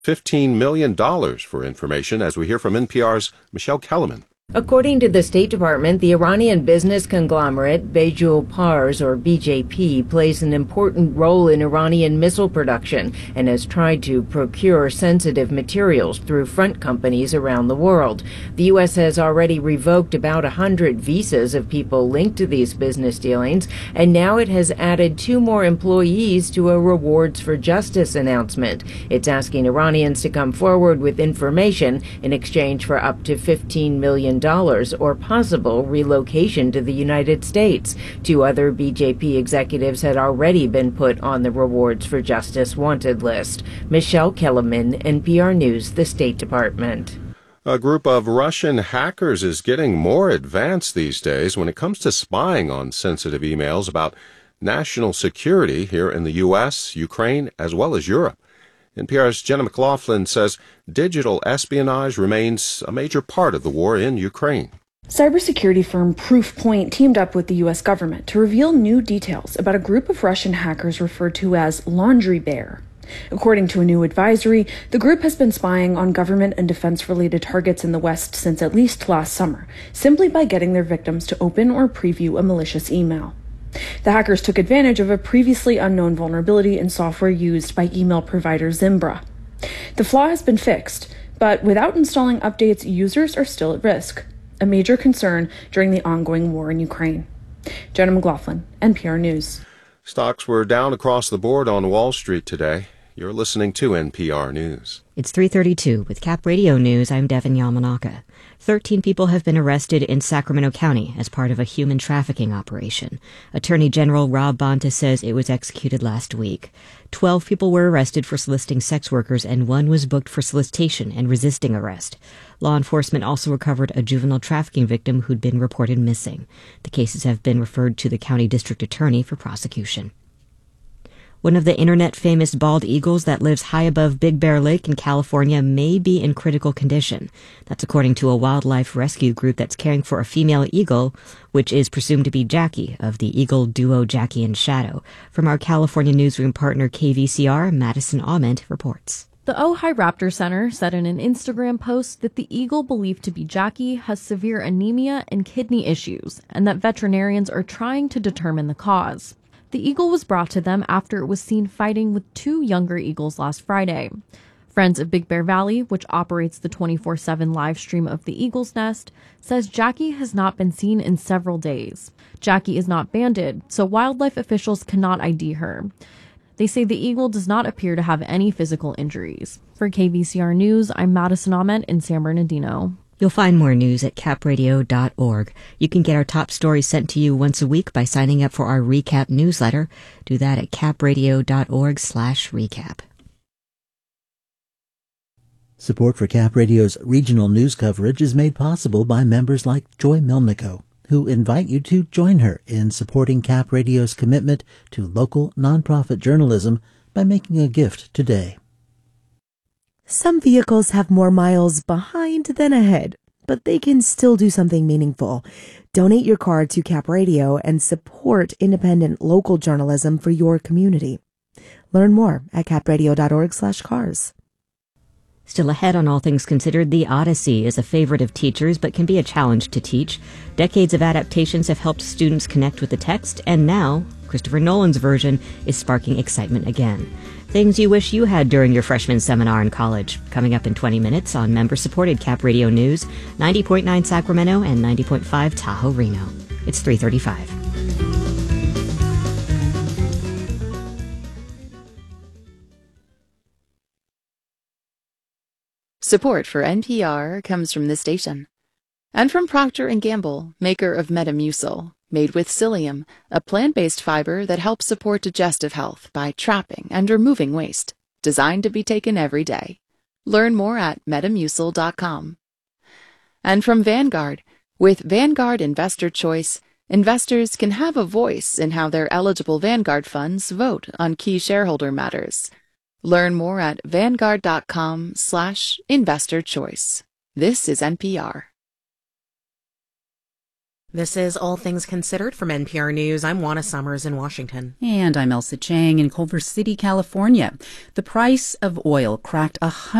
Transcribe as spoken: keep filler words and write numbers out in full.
fifteen million dollars for information, as we hear from N P R's Michelle Kellerman. According to the State Department, the Iranian business conglomerate Bejul Pars, or B J P, plays an important role in Iranian missile production and has tried to procure sensitive materials through front companies around the world. The U S has already revoked about one hundred visas of people linked to these business dealings, and now it has added two more employees to a Rewards for Justice announcement. It's asking Iranians to come forward with information in exchange for up to fifteen million dollars or possible relocation to the United States. Two other B J P executives had already been put on the Rewards for Justice wanted list. Michelle Kellerman, N P R News, the State Department. A group of Russian hackers is getting more advanced these days when it comes to spying on sensitive emails about national security here in the U S, Ukraine, as well as Europe. N P R's Jenna McLaughlin says digital espionage remains a major part of the war in Ukraine. Cybersecurity firm Proofpoint teamed up with the U S government to reveal new details about a group of Russian hackers referred to as Laundry Bear. According to a new advisory, the group has been spying on government and defense-related targets in the West since at least last summer, simply by getting their victims to open or preview a malicious email. The hackers took advantage of a previously unknown vulnerability in software used by email provider Zimbra. The flaw has been fixed, but without installing updates, users are still at risk, a major concern during the ongoing war in Ukraine. Jenna McLaughlin, N P R News. Stocks were down across the board on Wall Street today. You're listening to N P R News. It's three thirty-two with Cap Radio News. I'm Devin Yamanaka. Thirteen people have been arrested in Sacramento County as part of a human trafficking operation. Attorney General Rob Bonta says it was executed last week. Twelve people were arrested for soliciting sex workers, and one was booked for solicitation and resisting arrest. Law enforcement also recovered a juvenile trafficking victim who'd been reported missing. The cases have been referred to the county district attorney for prosecution. One of the internet-famous bald eagles that lives high above Big Bear Lake in California may be in critical condition. That's according to a wildlife rescue group that's caring for a female eagle, which is presumed to be Jackie of the eagle duo Jackie and Shadow. From our California newsroom partner K V C R, Madison Ament reports. The Ojai Raptor Center said in an Instagram post that the eagle believed to be Jackie has severe anemia and kidney issues, and that veterinarians are trying to determine the cause. The eagle was brought to them after it was seen fighting with two younger eagles last Friday. Friends of Big Bear Valley, which operates the twenty-four seven live stream of the eagle's nest, says Jackie has not been seen in several days. Jackie is not banded, so wildlife officials cannot I D her. They say the eagle does not appear to have any physical injuries. For K V C R News, I'm Madison Ament in San Bernardino. You'll find more news at cap radio dot org. You can get our top stories sent to you once a week by signing up for our recap newsletter. Do that at cap radio dot org slash recap. Support for Cap Radio's regional news coverage is made possible by members like Joy Melnico, who invite you to join her in supporting Cap Radio's commitment to local nonprofit journalism by making a gift today. Some vehicles have more miles behind than ahead, but they can still do something meaningful. Donate your car to Cap Radio and support independent local journalism for your community. Learn more at cap radio dot org slash cars. Still ahead on All Things Considered, The Odyssey is a favorite of teachers but can be a challenge to teach. Decades of adaptations have helped students connect with the text, and now Christopher Nolan's version is sparking excitement again. Things you wish you had during your freshman seminar in college. Coming up in twenty minutes on member-supported Cap Radio News, ninety point nine Sacramento and ninety point five Tahoe Reno. It's three thirty-five. Support for N P R comes from this station. And from Procter and Gamble, maker of Metamucil, made with psyllium, a plant-based fiber that helps support digestive health by trapping and removing waste. Designed to be taken every day. Learn more at metamucil dot com. And from Vanguard, with Vanguard Investor Choice, investors can have a voice in how their eligible Vanguard funds vote on key shareholder matters. Learn more at vanguard dot com slash investor choice. This is N P R. This is All Things Considered from N P R News. I'm Juana Summers in Washington. And I'm Elsa Chang in Culver City, California. The price of oil cracked a